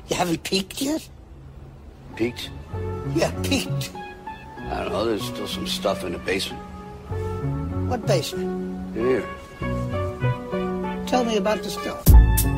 You haven't peeked yet? Peeked? Yeah, peeked. I don't know, there's still some stuff in the basement. What basement? In here. Tell me about the stuff.